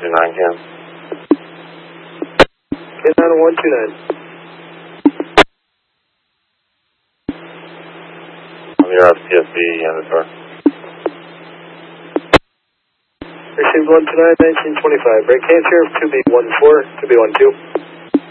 129, Cam. K9 129. On your FTSB and the door. Received 129, 1925. Break cancer, 2B14, 2B12.